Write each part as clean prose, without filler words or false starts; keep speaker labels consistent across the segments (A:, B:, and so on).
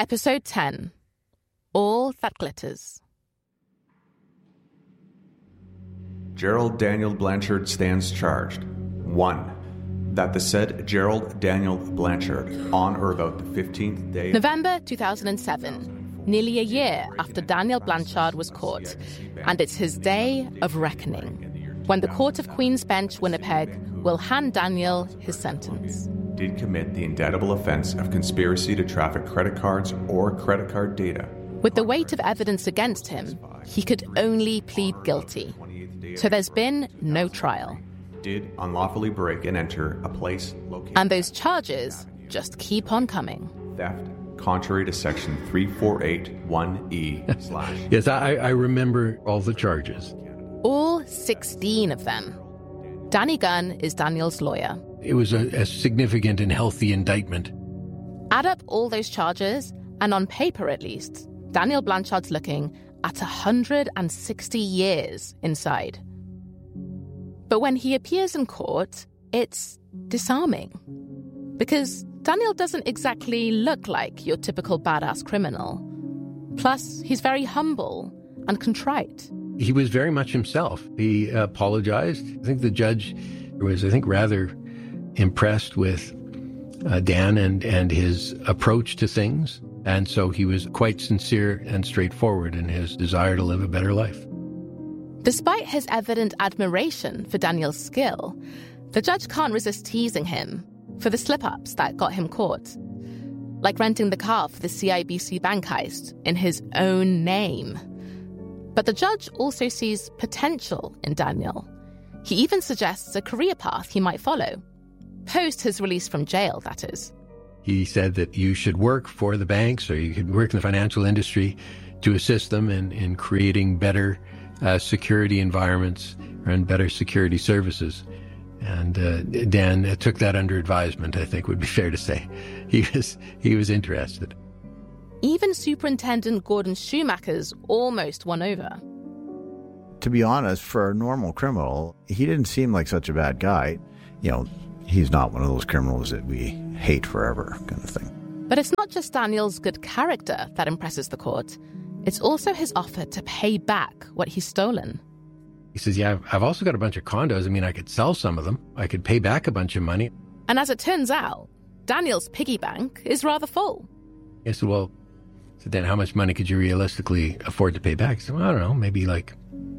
A: Episode 10. All That Glitters.
B: Gerald Daniel Blanchard stands charged. 1. That the said Gerald Daniel Blanchard, on or about the 15th day...
A: November 2007, nearly a year after Daniel Blanchard was caught, and it's his day of reckoning, when the Court of Queen's Bench, Winnipeg, will hand Daniel his sentence.
B: Did commit the indictable offense of conspiracy to traffic credit cards or credit card data.
A: With the weight of evidence against him, he could only plead guilty. So there's been no trial.
B: Did unlawfully break and enter a place located...
A: And those charges just keep on coming.
B: Theft, contrary to Section 3481E/...
C: Yes, I remember all the charges.
A: All 16 of them. Danny Gunn is Daniel's lawyer.
C: It was a significant and healthy indictment.
A: Add up all those charges, and on paper at least, Daniel Blanchard's looking at 160 years inside. But when he appears in court, it's disarming. Because Daniel doesn't exactly look like your typical badass criminal. Plus, he's very humble and contrite.
C: He was very much himself. He apologized. I think the judge was, rather impressed with Dan and his approach to things. And so he was quite sincere and straightforward in his desire to live a better life.
A: Despite his evident admiration for Daniel's skill, the judge can't resist teasing him for the slip-ups that got him caught. Like renting the car for the CIBC bank heist in his own name. But the judge also sees potential in Daniel. He even suggests a career path he might follow. Post his release from jail, that is.
C: He said that you should work for the banks or you could work in the financial industry to assist them in creating better security environments and better security services. And Dan took that under advisement, I think would be fair to say. He was interested.
A: Even Superintendent Gordon Schumacher's almost won over.
D: To be honest, for a normal criminal, he didn't seem like such a bad guy. He's not one of those criminals that we hate forever kind of thing.
A: But it's not just Daniel's good character that impresses the court. It's also his offer to pay back what he's stolen.
C: He says, yeah, I've also got a bunch of condos. I could sell some of them. I could pay back a bunch of money.
A: And as it turns out, Daniel's piggy bank is rather full.
C: I said, well, then how much money could you realistically afford to pay back? He said, well, I don't know, maybe like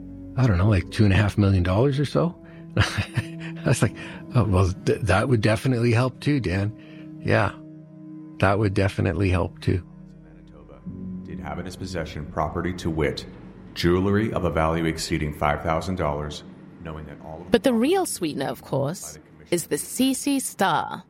C: $2.5 million or so. I was like, oh, well, that would definitely help too, Dan. Yeah, that would definitely help too.
B: Manitoba did have in his possession property to wit, jewelry of a value exceeding $5,000, knowing that all of...
A: But the real sweetener, of course, is the CC Star,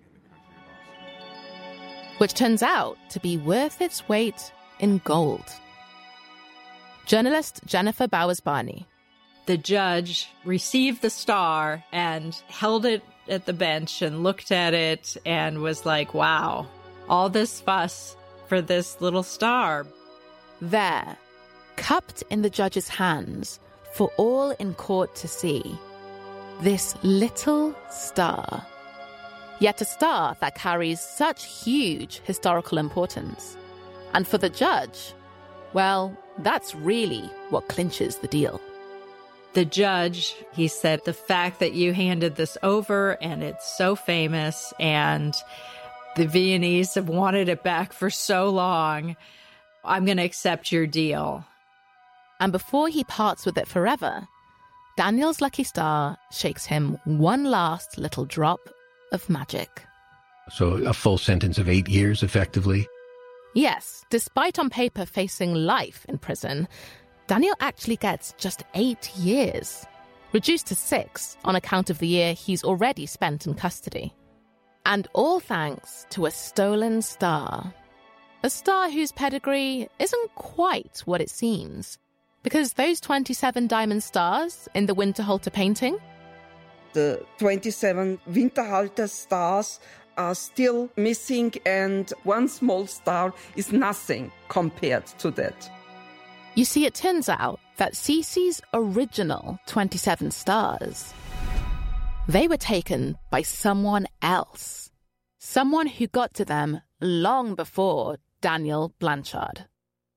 A: which turns out to be worth its weight in gold. Journalist Jennifer Bowers-Barney.
E: The judge received the star and held it at the bench and looked at it and was like, wow, all this fuss for this little star.
A: There, cupped in the judge's hands for all in court to see, this little star. Yet a star that carries such huge historical importance. And for the judge, well, that's really what clinches the deal.
E: The judge, he said, the fact that you handed this over and it's so famous and the Viennese have wanted it back for so long, I'm going to accept your deal.
A: And before he parts with it forever, Daniel's lucky star shakes him one last little drop of magic.
C: So a full sentence of 8 years, effectively.
A: Yes, despite on paper facing life in prison, Daniel actually gets just 8 years, reduced to 6 on account of the year he's already spent in custody. And all thanks to a stolen star. A star whose pedigree isn't quite what it seems. Because those 27 diamond stars in the Winterhalter painting?
F: The 27 Winterhalter stars are still missing, and one small star is nothing compared to that.
A: You see, it turns out that CC's original 27 stars, they were taken by someone else. Someone who got to them long before Daniel Blanchard.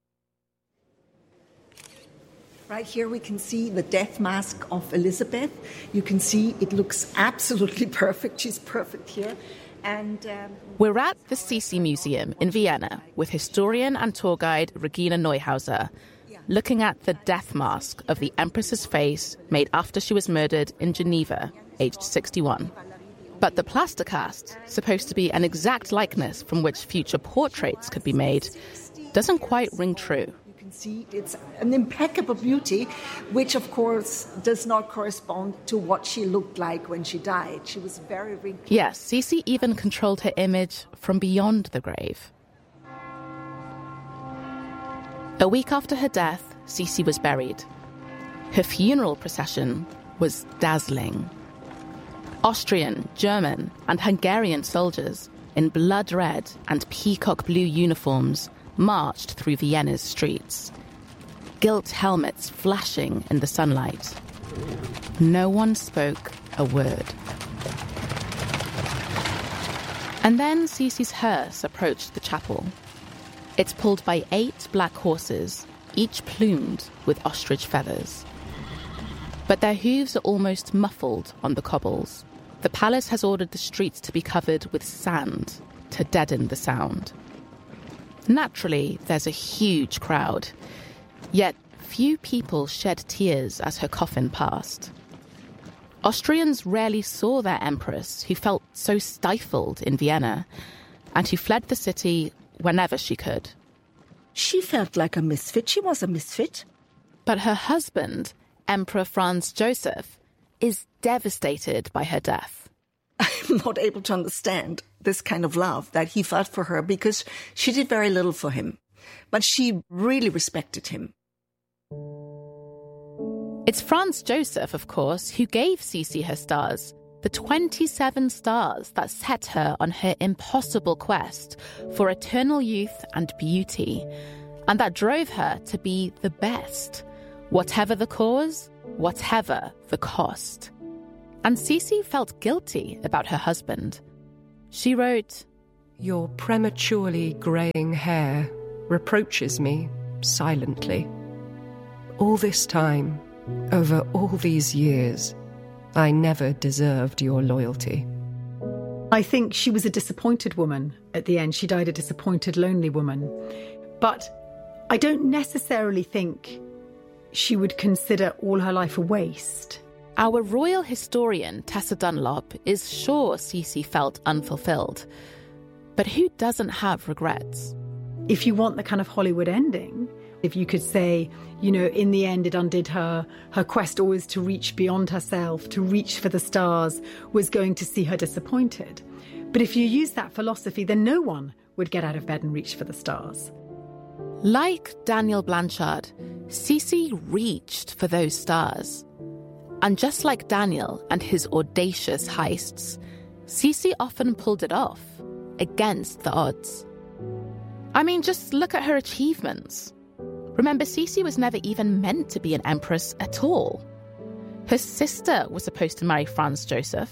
G: Right here we can see the death mask of Elizabeth. You can see it looks absolutely perfect. She's perfect here. And
A: we're at the Sisi Museum in Vienna with historian and tour guide Regina Neuhauser, looking at the death mask of the Empress's face made after she was murdered in Geneva, aged 61. But the plaster cast, supposed to be an exact likeness from which future portraits could be made, doesn't quite ring true.
G: See, it's an impeccable beauty, which of course does not correspond to what she looked like when she died. She was very wrinkly.
A: Yes, Sisi even controlled her image from beyond the grave. A week after her death, Sisi was buried. Her funeral procession was dazzling. Austrian, German, and Hungarian soldiers in blood red and peacock blue uniforms marched through Vienna's streets, gilt helmets flashing in the sunlight. No one spoke a word. And then Sisi's hearse approached the chapel. It's pulled by 8 black horses, each plumed with ostrich feathers. But their hooves are almost muffled on the cobbles. The palace has ordered the streets to be covered with sand to deaden the sound. Naturally, there's a huge crowd. Yet, few people shed tears as her coffin passed. Austrians rarely saw their empress, who felt so stifled in Vienna, and who fled the city whenever she could.
G: She felt like a misfit. She was a misfit.
A: But her husband, Emperor Franz Joseph, is devastated by her death.
G: I'm not able to understand this kind of love that he felt for her because she did very little for him. But she really respected him.
A: It's Franz Joseph, of course, who gave Sisi her stars, the 27 stars that set her on her impossible quest for eternal youth and beauty, and that drove her to be the best, whatever the cause, whatever the cost. And Sisi felt guilty about her husband. She wrote,
H: "Your prematurely greying hair reproaches me silently. All this time, over all these years, I never deserved your loyalty."
I: I think she was a disappointed woman at the end. She died a disappointed, lonely woman. But I don't necessarily think she would consider all her life a waste.
A: Our royal historian, Tessa Dunlop, is sure Sisi felt unfulfilled. But who doesn't have regrets?
I: If you want the kind of Hollywood ending, if you could say, you know, in the end it undid her, her quest always to reach beyond herself, to reach for the stars, was going to see her disappointed. But if you use that philosophy, then no one would get out of bed and reach for the stars.
A: Like Daniel Blanchard, Sisi reached for those stars. And just like Daniel and his audacious heists, Sisi often pulled it off, against the odds. I mean, just look at her achievements. Remember, Sisi was never even meant to be an empress at all. Her sister was supposed to marry Franz Joseph.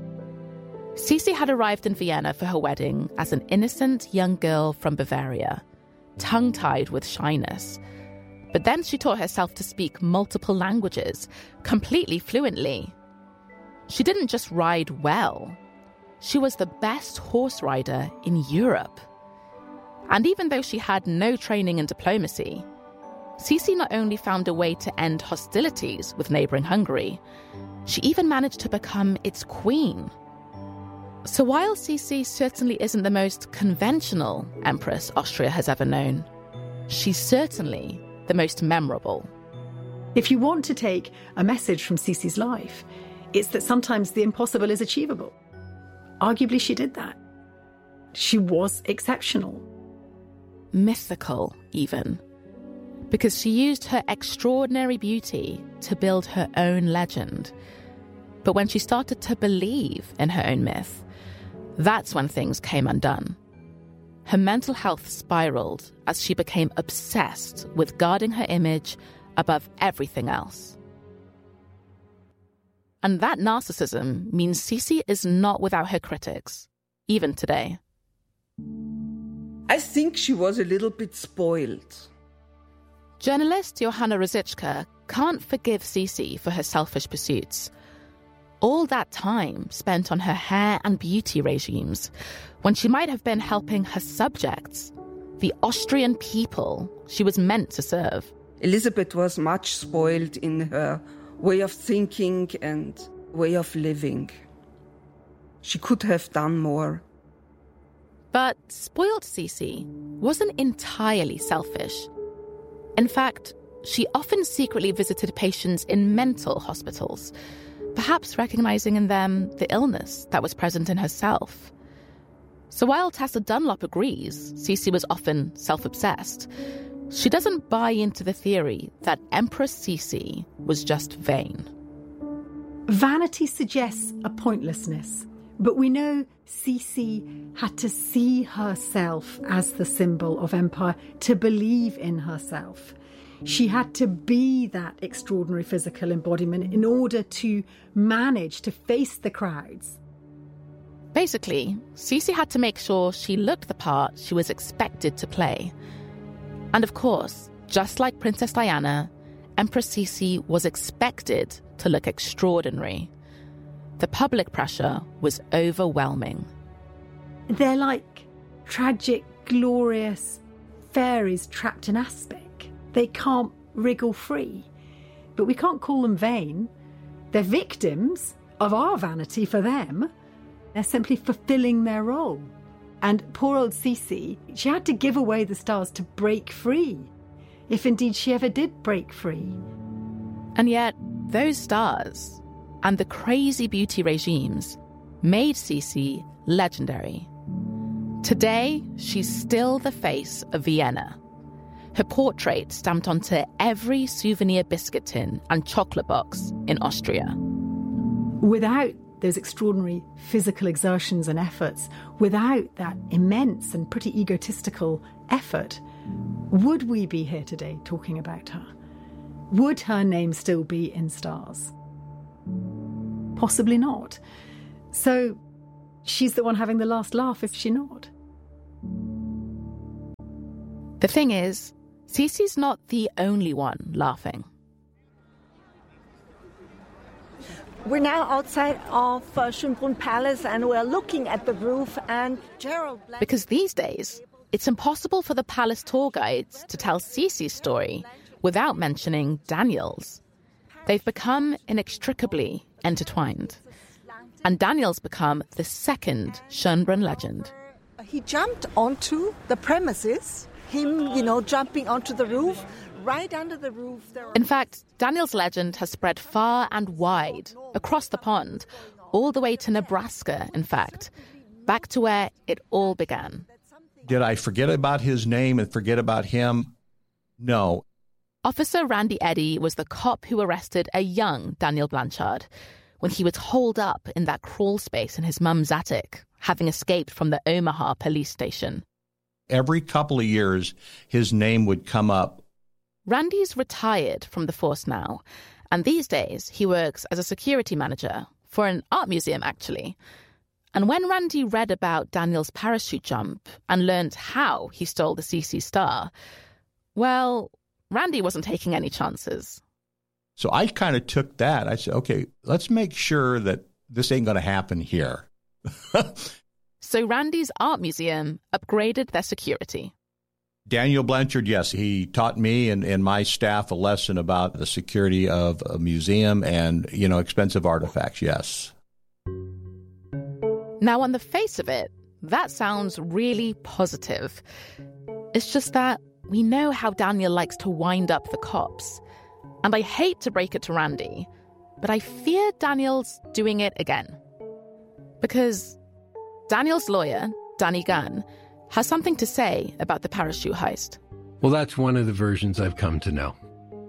A: Sisi had arrived in Vienna for her wedding as an innocent young girl from Bavaria, tongue-tied with shyness. But then she taught herself to speak multiple languages, completely fluently. She didn't just ride well. She was the best horse rider in Europe. And even though she had no training in diplomacy, Sisi not only found a way to end hostilities with neighbouring Hungary, she even managed to become its queen. So while Sisi certainly isn't the most conventional empress Austria has ever known, she's certainly the most memorable.
I: If you want to take a message from Sisi's life, it's that sometimes the impossible is achievable. Arguably, she did that. She was exceptional.
A: Mythical, even. Because she used her extraordinary beauty to build her own legend. But when she started to believe in her own myth, that's when things came undone. Her mental health spiraled as she became obsessed with guarding her image above everything else. And that narcissism means Sisi is not without her critics, even today.
F: I think she was a little bit spoiled.
A: Journalist Johanna Rosiczka can't forgive Cece for her selfish pursuits. All that time spent on her hair and beauty regimes, when she might have been helping her subjects, the Austrian people she was meant to serve.
F: Elizabeth was much spoiled in her way of thinking and way of living. She could have done more.
A: But spoiled Cece wasn't entirely selfish. In fact, she often secretly visited patients in mental hospitals, perhaps recognizing in them the illness that was present in herself. So while Tessa Dunlop agrees Cece was often self-obsessed, she doesn't buy into the theory that Empress Cece was just vain.
I: Vanity suggests a pointlessness, but we know Cece had to see herself as the symbol of empire to believe in herself. She had to be that extraordinary physical embodiment in order to manage to face the crowds.
A: Basically, Cece had to make sure she looked the part she was expected to play. And of course, just like Princess Diana, Empress Cece was expected to look extraordinary. The public pressure was overwhelming.
I: They're like tragic, glorious fairies trapped in aspic. They can't wriggle free. But we can't call them vain. They're victims of our vanity for them. They're simply fulfilling their role. And poor old Cece, she had to give away the stars to break free, if indeed she ever did break free.
A: And yet, those stars and the crazy beauty regimes made Cece legendary. Today, she's still the face of Vienna. Her portrait stamped onto every souvenir biscuit tin and chocolate box in Austria.
I: Without those extraordinary physical exertions and efforts, without that immense and pretty egotistical effort, would we be here today talking about her? Would her name still be in stars? Possibly not. So she's the one having the last laugh, is she not?
A: The thing is, Cece's not the only one laughing.
G: We're now outside of Schönbrunn Palace and we're looking at the roof and Gerald...
A: Because these days, it's impossible for the palace tour guides to tell Cece's story without mentioning Daniel's. They've become inextricably intertwined. And Daniel's become the second Schönbrunn legend.
G: He jumped onto the premises, jumping onto the roof. Right under the roof.
A: In fact, Daniel's legend has spread far and wide, across the pond, all the way to Nebraska, in fact, back to where it all began.
J: Did I forget about his name and forget about him? No.
A: Officer Randy Eddy was the cop who arrested a young Daniel Blanchard when he was holed up in that crawl space in his mum's attic, having escaped from the Omaha police station.
J: Every couple of years, his name would come up.
A: Randy's retired from the force now, and these days he works as a security manager for an art museum, actually. And when Randy read about Daniel's parachute jump and learned how he stole the Cece star, well, Randy wasn't taking any chances.
J: So I kind of took that. I said, okay, let's make sure that this ain't going to happen here.
A: So Randy's art museum upgraded their security.
J: Daniel Blanchard, yes, he taught me and my staff a lesson about the security of a museum and, expensive artifacts, yes.
A: Now, on the face of it, that sounds really positive. It's just that we know how Daniel likes to wind up the cops. And I hate to break it to Randy, but I fear Daniel's doing it again. Because Daniel's lawyer, Danny Gunn, has something to say about the parachute heist.
C: Well, that's one of the versions I've come to know.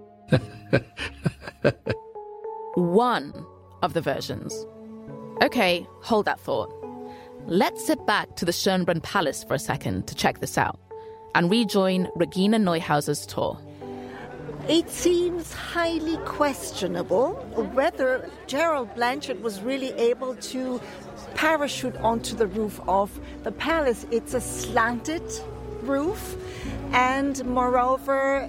A: One of the versions. Okay, hold that thought. Let's sit back to the Schönbrunn Palace for a second to check this out and rejoin Regina Neuhauser's tour.
G: It seems highly questionable whether Gerald Blanchard was really able to parachute onto the roof of the palace. It's a slanted roof. And moreover,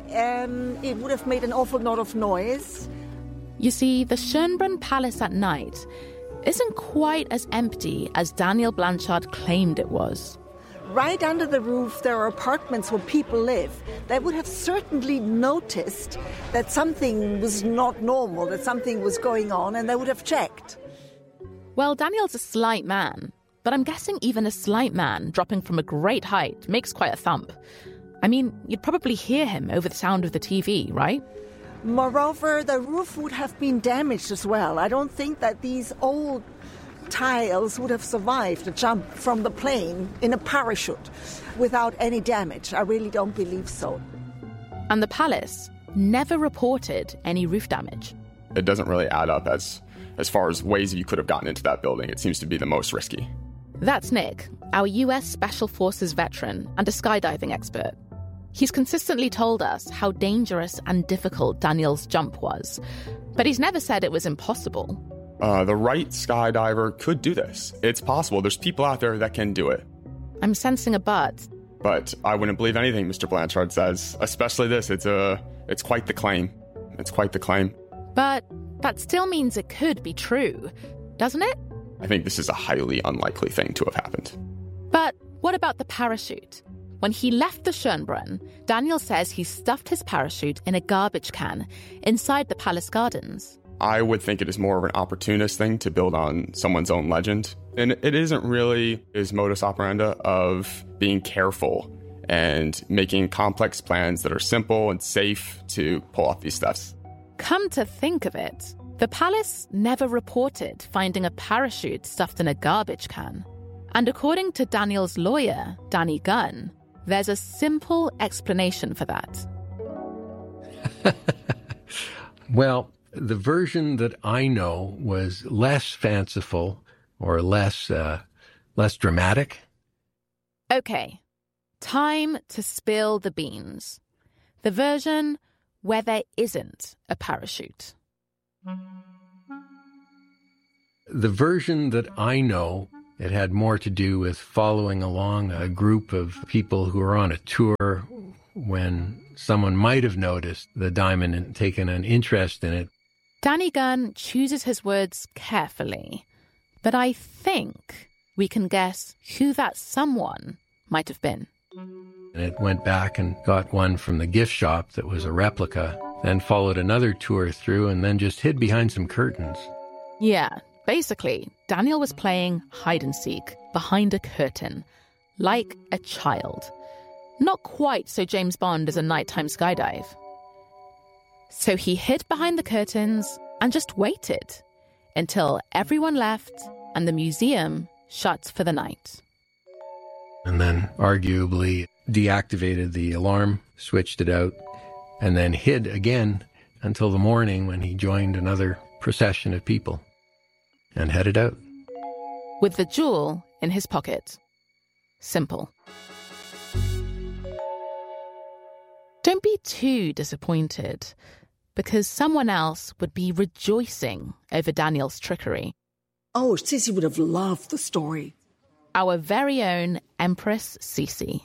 G: it would have made an awful lot of noise.
A: You see, the Schönbrunn Palace at night isn't quite as empty as Daniel Blanchard claimed it was.
G: Right under the roof, there are apartments where people live. They would have certainly noticed that something was not normal, that something was going on, and they would have checked.
A: Well, Daniel's a slight man, but I'm guessing even a slight man dropping from a great height makes quite a thump. I mean, you'd probably hear him over the sound of the TV, right?
G: Moreover, the roof would have been damaged as well. I don't think that these old tiles would have survived a jump from the plane in a parachute without any damage. I really don't believe so.
A: And the palace never reported any roof damage.
K: It doesn't really add up as far as ways you could have gotten into that building. It seems to be the most risky.
A: That's Nick, our US Special Forces veteran and a skydiving expert. He's consistently told us how dangerous and difficult Daniel's jump was, but he's never said it was impossible.
K: The right skydiver could do this. It's possible. There's people out there that can do it.
A: I'm sensing a but.
K: But I wouldn't believe anything Mr. Blanchard says, especially this. It's quite the claim. It's quite the claim.
A: But that still means it could be true, doesn't it?
K: I think this is a highly unlikely thing to have happened.
A: But what about the parachute? When he left the Schönbrunn, Daniel says he stuffed his parachute in a garbage can inside the palace gardens.
K: I would think it is more of an opportunist thing to build on someone's own legend. And it isn't really his modus operandi of being careful and making complex plans that are simple and safe to pull off these stuffs.
A: Come to think of it, the palace never reported finding a parachute stuffed in a garbage can. And according to Daniel's lawyer, Danny Gunn, there's a simple explanation for that.
C: Well, the version that I know was less fanciful or less dramatic.
A: Okay, time to spill the beans. The version where there isn't a parachute.
C: The version that I know, it had more to do with following along a group of people who were on a tour when someone might have noticed the diamond and taken an interest in it.
A: Danny Gunn chooses his words carefully, but I think we can guess who that someone might have been.
C: And it went back and got one from the gift shop that was a replica, then followed another tour through and then just hid behind some curtains.
A: Yeah, basically, Daniel was playing hide and seek behind a curtain, like a child. Not quite so James Bond as a nighttime skydive. So he hid behind the curtains and just waited until everyone left and the museum shut for the night.
C: And then arguably deactivated the alarm, switched it out, and then hid again until the morning when he joined another procession of people and headed out.
A: With the jewel in his pocket. Simple. Don't be too disappointed, because someone else would be rejoicing over Daniel's trickery.
G: Oh, Sissi would have loved the story.
A: Our very own Empress Sissi.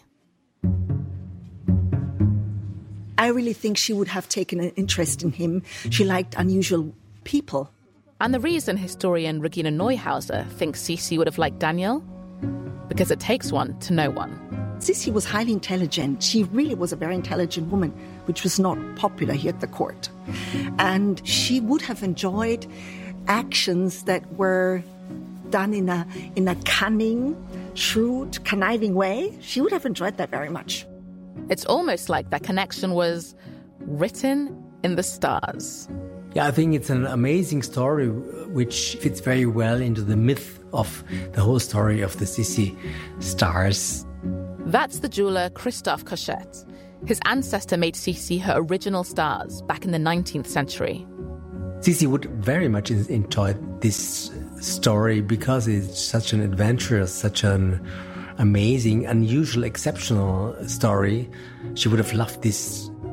G: I really think she would have taken an interest in him. She liked unusual people.
A: And the reason historian Regina Neuhauser thinks Sissi would have liked Daniel? Because it takes one to know one.
G: Sissi was highly intelligent. She really was a very intelligent woman, which was not popular here at the court. And she would have enjoyed actions that were done in a cunning, shrewd, conniving way. She would have enjoyed that very much.
A: It's almost like that connection was written in the stars.
L: Yeah, I think it's an amazing story which fits very well into the myth of the whole story of the Sissi stars.
A: That's the jeweler Christophe Cochette. His ancestor made Sissi her original stars back in the 19th century.
L: Sissi would very much enjoy this story because it's such an adventurous, such an amazing, unusual, exceptional story. She would have loved this.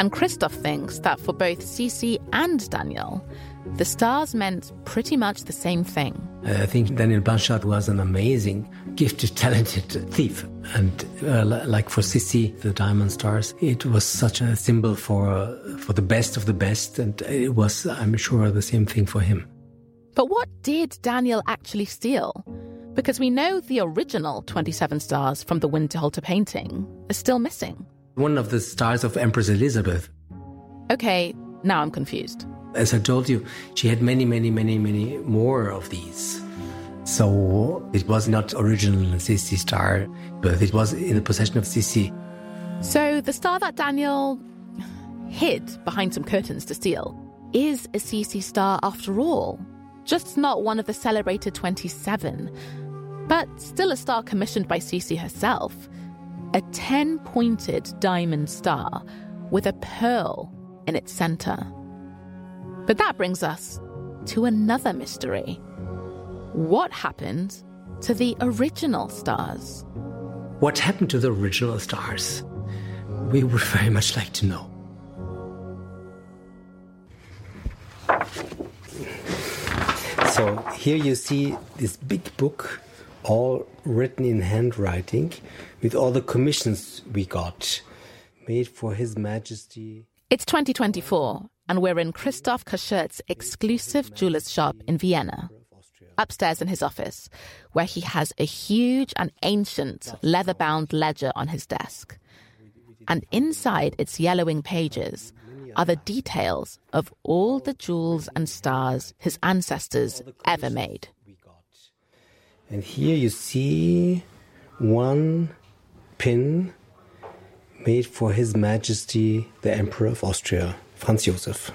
A: And Christoph thinks that for both Cici and Daniel, the stars meant pretty much the same thing.
L: I think Daniel Blanchard was an amazing, gifted, talented thief. And like for Cici, the diamond stars, it was such a symbol for the best of the best. And it was, I'm sure, the same thing for him.
A: But what did Daniel actually steal? Because we know the original 27 stars from the Winterhalter painting are still missing.
L: One of the stars of Empress Elizabeth.
A: Okay, now I'm confused.
L: As I told you, she had many, many, many, many more of these. So it was not original Cici star, but it was in the possession of Cici.
A: So the star that Daniel hid behind some curtains to steal is a Cici star after all. Just not one of the celebrated 27, but still a star commissioned by Cici herself. A 10-pointed diamond star with a pearl in its center. But that brings us to another mystery. What happened to the original stars?
L: What happened to the original stars? We would very much like to know. So here you see this big book, all written in handwriting, with all the commissions we got, made for His Majesty.
A: It's 2024, and we're in Christoph Kaschert's exclusive jeweler's shop in Vienna. Upstairs in his office, where he has a huge and ancient leather-bound ledger on his desk. And inside its yellowing pages are the details of all the jewels and stars his ancestors ever made.
L: And here you see one pin made for His Majesty, the Emperor of Austria, Franz Josef.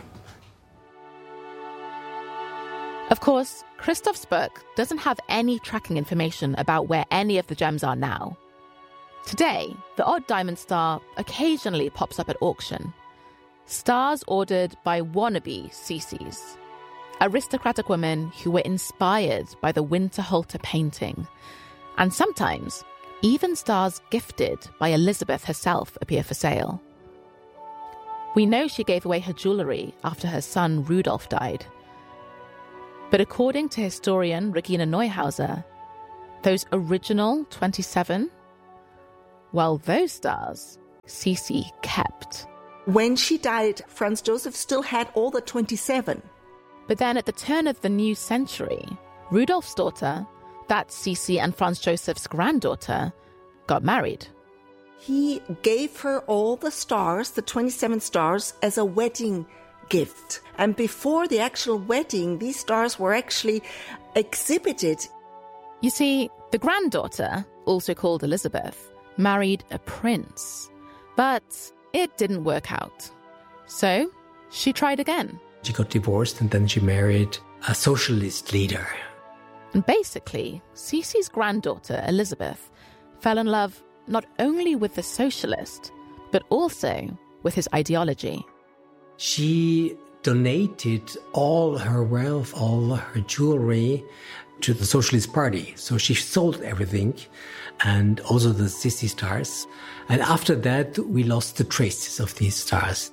A: Of course, Christoph's book doesn't have any tracking information about where any of the gems are now. Today, the odd diamond star occasionally pops up at auction. Stars ordered by wannabe Cicis, aristocratic women who were inspired by the Winterhalter painting. And sometimes, even stars gifted by Elizabeth herself appear for sale. We know she gave away her jewellery after her son Rudolf died. But according to historian Regina Neuhauser, those original 27, well, those stars Cici kept.
G: When she died, Franz Josef still had all the 27.
A: But then at the turn of the new century, Rudolf's daughter, that's Cici and Franz Josef's granddaughter, got married.
G: He gave her all the stars, the 27 stars, as a wedding gift. And before the actual wedding, these stars were actually exhibited.
A: You see, the granddaughter, also called Elizabeth, married a prince. But it didn't work out. So she tried again.
L: She got divorced and then she married a socialist leader.
A: And basically, Cici's granddaughter, Elizabeth, fell in love not only with the socialist, but also with his ideology.
L: She donated all her wealth, all her jewelry to the Socialist Party. So she sold everything, and also the Cici stars. And after that, we lost the traces of these stars.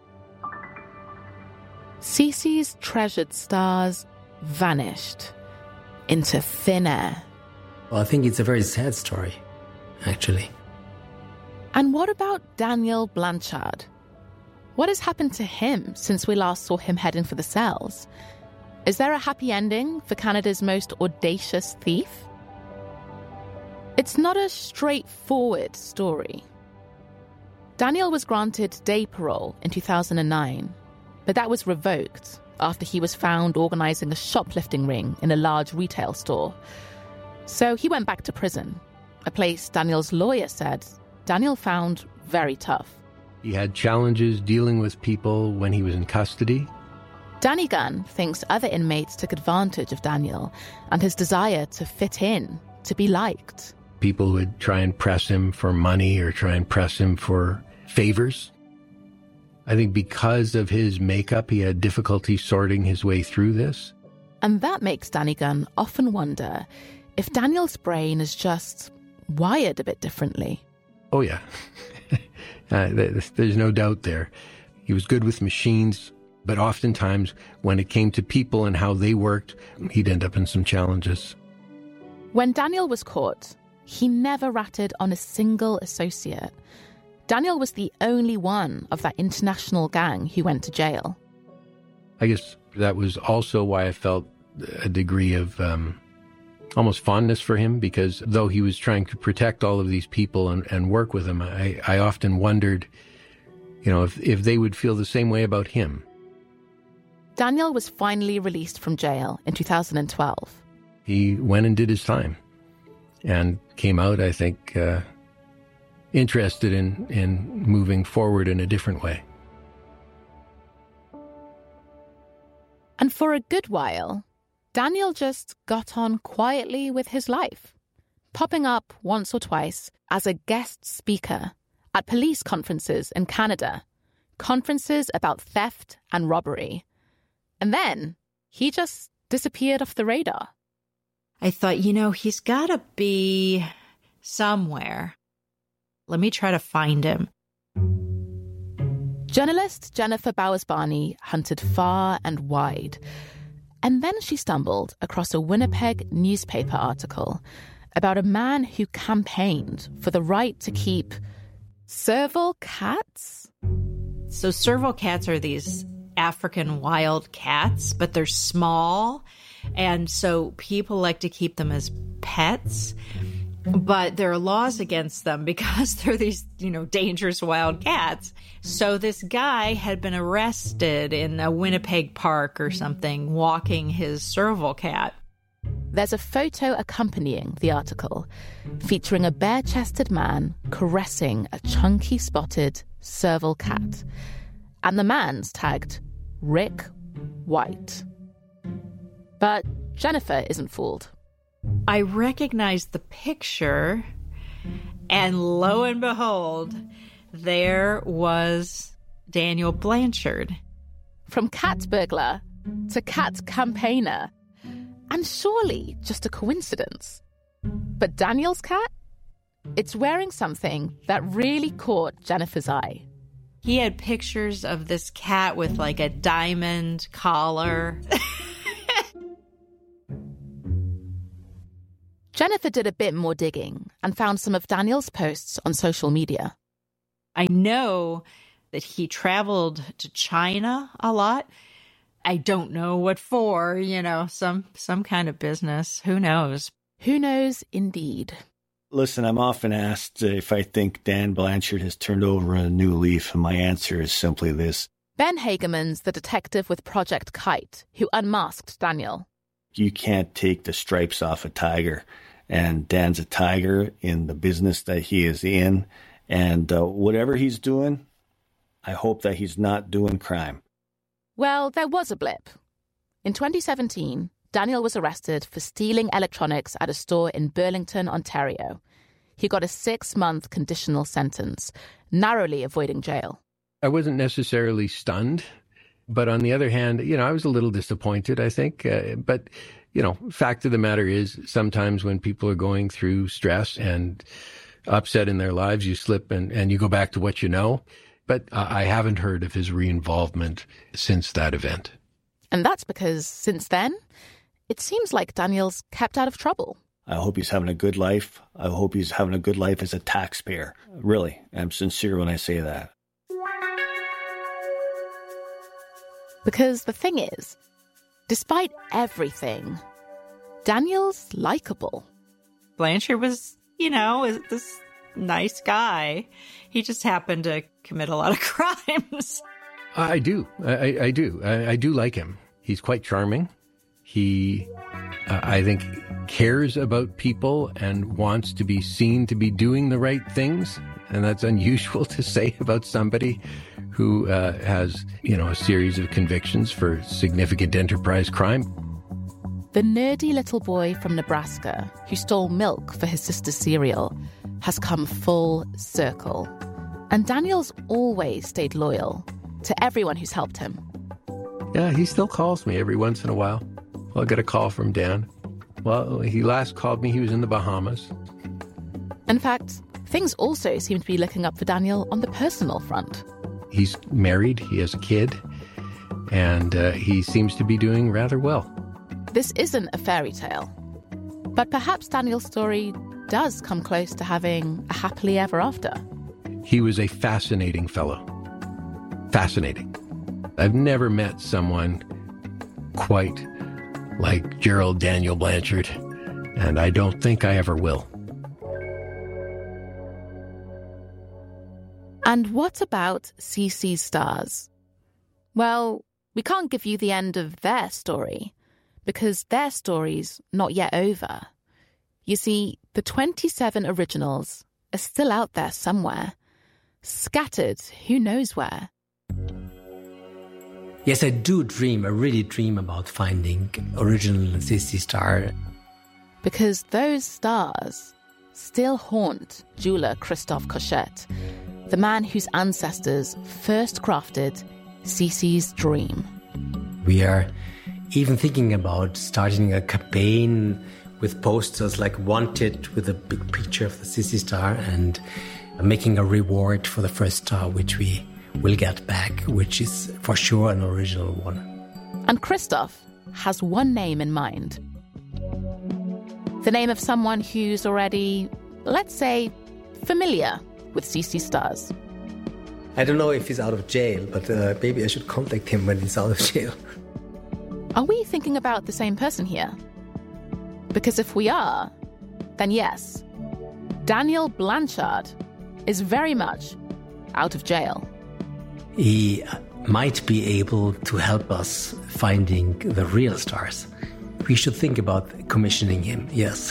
A: Cici's treasured stars vanished into thin air.
L: Well, I think it's a very sad story, actually.
A: And what about Daniel Blanchard? What has happened to him since we last saw him heading for the cells? Is there a happy ending for Canada's most audacious thief? It's not a straightforward story. Daniel was granted day parole in 2009, but that was revoked after he was found organising a shoplifting ring in a large retail store. So he went back to prison, a place Daniel's lawyer said Daniel found very tough.
C: He had challenges dealing with people when he was in custody.
A: Danny Gunn thinks other inmates took advantage of Daniel and his desire to fit in, to be liked.
C: People would try and press him for money or try and press him for favors. I think because of his makeup, he had difficulty sorting his way through this.
A: And that makes Danny Gunn often wonder if Daniel's brain is just wired a bit differently.
C: Oh, yeah. There's no doubt there. He was good with machines, but oftentimes when it came to people and how they worked, he'd end up in some challenges.
A: When Daniel was caught, he never ratted on a single associate. Daniel was the only one of that international gang who went to jail.
C: I guess that was also why I felt a degree of almost fondness for him, because though he was trying to protect all of these people and work with them, I often wondered, if they would feel the same way about him.
A: Daniel was finally released from jail in 2012.
C: He went and did his time and came out, I think, interested in moving forward in a different way.
A: And for a good while, Daniel just got on quietly with his life, popping up once or twice as a guest speaker at police conferences in Canada, conferences about theft and robbery. And then he just disappeared off the radar.
E: I thought, he's got to be somewhere. Let me try to find him.
A: Journalist Jennifer Bowers-Barney hunted far and wide. And then she stumbled across a Winnipeg newspaper article about a man who campaigned for the right to keep serval cats.
E: So serval cats are these African wild cats, but they're small. And so people like to keep them as pets. But there are laws against them because they're these, dangerous wild cats. So this guy had been arrested in a Winnipeg park or something, walking his serval cat.
A: There's a photo accompanying the article featuring a bare-chested man caressing a chunky spotted serval cat. And the man's tagged Rick White. But Jennifer isn't fooled.
E: I recognized the picture, and lo and behold, there was Daniel Blanchard.
A: From cat burglar to cat campaigner. And surely just a coincidence. But Daniel's cat? It's wearing something that really caught Jennifer's eye.
E: He had pictures of this cat with like a diamond collar.
A: Jennifer did a bit more digging and found some of Daniel's posts on social media.
E: I know that he traveled to China a lot. I don't know what for, some kind of business. Who knows?
A: Who knows, indeed.
M: Listen, I'm often asked if I think Dan Blanchard has turned over a new leaf, and my answer is simply this.
A: Ben Hageman's the detective with Project Kite who unmasked Daniel.
M: You can't take the stripes off a tiger, and Dan's a tiger in the business that he is in, and whatever he's doing, I hope that he's not doing crime.
A: Well, there was a blip. In 2017, Daniel was arrested for stealing electronics at a store in Burlington, Ontario. He got a 6-month conditional sentence, narrowly avoiding jail.
C: I wasn't necessarily stunned, but on the other hand, I was a little disappointed, I think. But fact of the matter is, sometimes when people are going through stress and upset in their lives, you slip and you go back to what you know. But I haven't heard of his re-involvement since that event.
A: And that's because since then, it seems like Daniel's kept out of trouble.
M: I hope he's having a good life. I hope he's having a good life as a taxpayer. Really, I'm sincere when I say that.
A: Because the thing is, despite everything, Daniel's likable.
E: Blanchard was, this nice guy. He just happened to commit a lot of crimes.
C: I do. I do. I do like him. He's quite charming. He, I think, cares about people and wants to be seen to be doing the right things. And that's unusual to say about somebody who has, a series of convictions for significant enterprise crime.
A: The nerdy little boy from Nebraska who stole milk for his sister's cereal has come full circle. And Daniel's always stayed loyal to everyone who's helped him.
C: Yeah, he still calls me every once in a while. I'll get a call from Dan. Well, he last called me, he was in the Bahamas.
A: In fact, things also seem to be looking up for Daniel on the personal front.
C: He's married, he has a kid, and he seems to be doing rather well.
A: This isn't a fairy tale, but perhaps Daniel's story does come close to having a happily ever after.
C: He was a fascinating fellow. Fascinating. I've never met someone quite like Gerald Daniel Blanchard, and I don't think I ever will.
A: And what about CC's stars? Well, we can't give you the end of their story, because their story's not yet over. You see, the 27 originals are still out there somewhere, scattered who knows where.
L: Yes, I really dream about finding original CC Star.
A: Because those stars still haunt jeweler Christophe Cochette, the man whose ancestors first crafted CC's dream.
L: We are even thinking about starting a campaign with posters like "Wanted" with a big picture of the CC Star and making a reward for the first star, which we will get back, which is for sure an original one.
A: And Christophe has one name in mind. The name of someone who's already, let's say, familiar with CC Stars.
L: I don't know if he's out of jail, but maybe I should contact him when he's out of jail.
A: Are we thinking about the same person here? Because if we are, then yes, Daniel Blanchard is very much out of jail.
L: He might be able to help us finding the real stars. We should think about commissioning him, yes.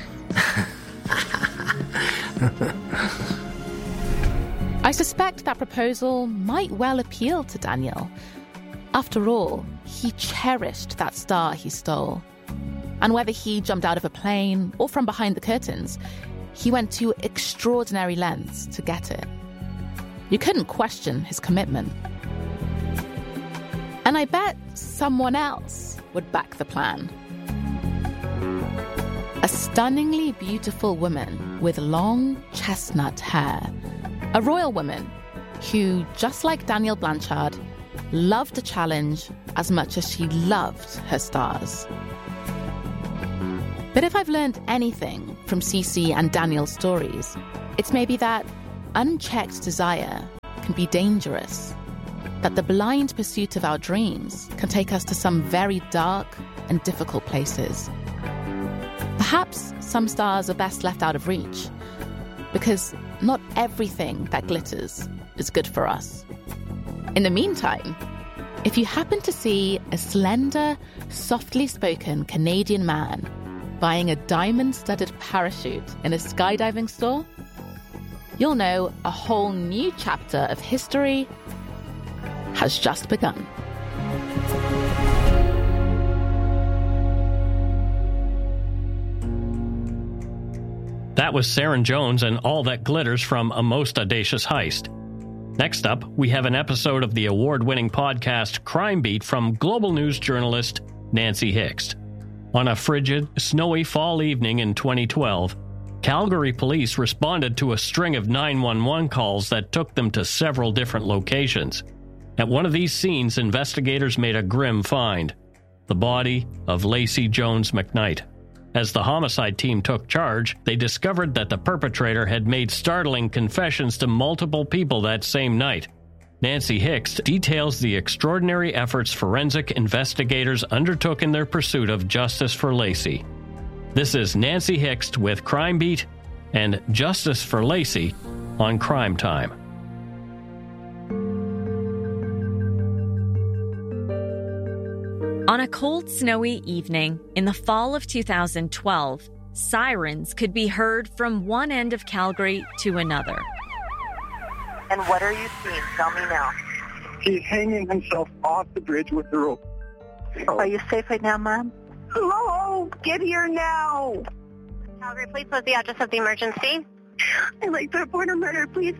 A: I suspect that proposal might well appeal to Daniel. After all, he cherished that star he stole. And whether he jumped out of a plane or from behind the curtains, he went to extraordinary lengths to get it. You couldn't question his commitment. And I bet someone else would back the plan. A stunningly beautiful woman with long chestnut hair. A royal woman who, just like Daniel Blanchard, loved a challenge as much as she loved her stars. But if I've learned anything from CC and Daniel's stories, it's maybe that unchecked desire can be dangerous, that the blind pursuit of our dreams can take us to some very dark and difficult places. Perhaps some stars are best left out of reach, because not everything that glitters is good for us. In the meantime, if you happen to see a slender, softly spoken Canadian man buying a diamond-studded parachute in a skydiving store, you'll know a whole new chapter of history has just begun.
N: That was Saren Jones and All That Glitters from A Most Audacious Heist. Next up, we have an episode of the award-winning podcast Crime Beat from Global News journalist Nancy Hixt. On a frigid, snowy fall evening in 2012, Calgary police responded to a string of 911 calls that took them to several different locations. At one of these scenes, investigators made a grim find: the body of Lacey Jones McKnight. As the homicide team took charge, they discovered that the perpetrator had made startling confessions to multiple people that same night. Nancy Hixt details the extraordinary efforts forensic investigators undertook in their pursuit of justice for Lacey. This is Nancy Hixt with Crime Beat and Justice for Lacey on Crime Time.
O: On a cold, snowy evening in the fall of 2012, sirens could be heard from one end of Calgary to another.
P: And what are you seeing? Tell me now.
Q: He's hanging himself off the bridge with the rope.
P: Are you safe right now, Mom?
Q: Hello! Get here now!
R: Calgary Police, what's the address of the emergency?
P: I'd like to report a murder, please.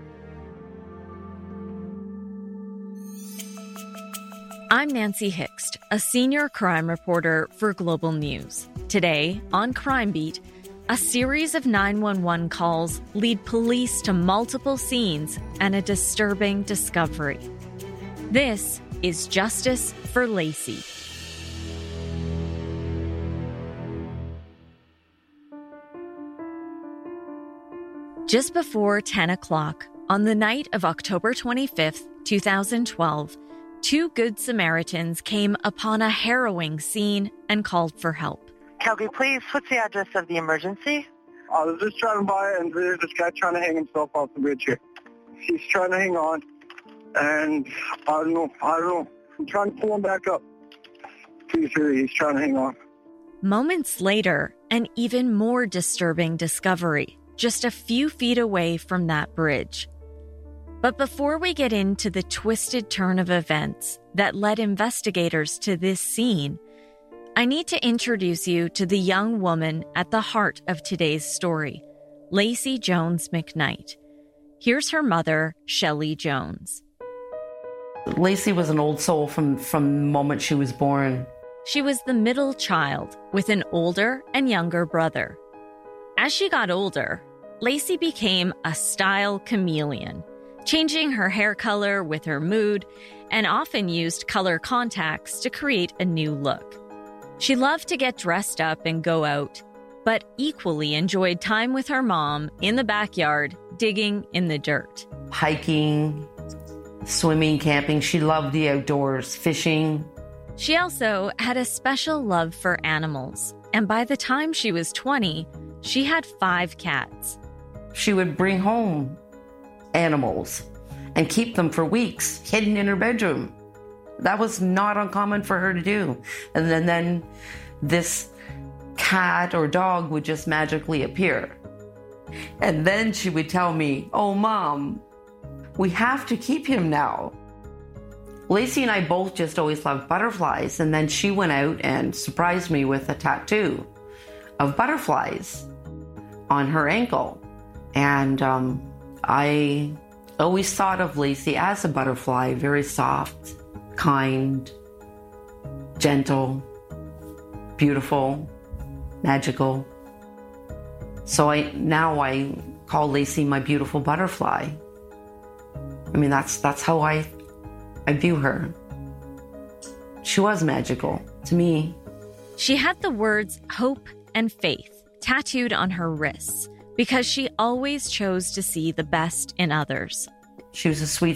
O: I'm Nancy Hixt, a senior crime reporter for Global News. Today, on Crime Beat, A series of 911 calls lead police to multiple scenes and a disturbing discovery. This is Justice for Lacey. Just before 10 o'clock, on the night of October 25th, 2012, two Good Samaritans came upon a harrowing scene and called for help.
P: Calgary Police, what's the address of the emergency?
Q: I was just driving by, and there's this guy trying to hang himself off the bridge here. He's trying to hang on, and I don't know. I'm trying to pull him back up. He's trying to hang on.
O: Moments later, an even more disturbing discovery, just a few feet away from that bridge. But before we get into the twisted turn of events that led investigators to this scene, I need to introduce you to the young woman at the heart of today's story, Lacey Jones McKnight. Here's her mother, Shelley Jones.
S: Lacey was an old soul from the moment she was born.
O: She was the middle child with an older and younger brother. As she got older, Lacey became a style chameleon, changing her hair color with her mood and often used color contacts to create a new look. She loved to get dressed up and go out, but equally enjoyed time with her mom in the backyard, digging in the dirt.
S: Hiking, swimming, camping. She loved the outdoors, fishing.
O: She also had a special love for animals, and by the time she was 20, she had 5 cats.
S: She would bring home animals and keep them for weeks, hidden in her bedroom. That was not uncommon for her to do. And then this cat or dog would just magically appear. And then she would tell me, "Oh, Mom, we have to keep him now." Lacey and I both just always loved butterflies. And then she went out and surprised me with a tattoo of butterflies on her ankle. And I always thought of Lacey as a butterfly, very soft, kind, gentle, beautiful, magical. So now I call Lacey my beautiful butterfly. I mean, that's how I view her. She was magical to me.
O: She had the words hope and faith tattooed on her wrists because she always chose to see the best in others.
S: She was a sweet